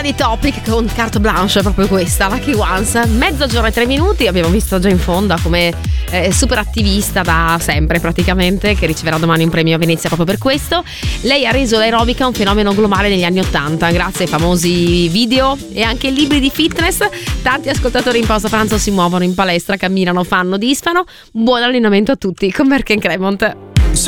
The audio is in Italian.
Body Topic con carte blanche, proprio questa, Lucky Ones. Mezzogiorno e 3 minuti, abbiamo visto già in fondo come super attivista da sempre praticamente, che riceverà domani un premio a Venezia proprio per questo. Lei ha reso l'aerobica un fenomeno globale negli anni 80 grazie ai famosi video e anche libri di fitness. Tanti ascoltatori in pausa pranzo si muovono in palestra, camminano, fanno, disfano. Buon allenamento a tutti con Merck & Cremont.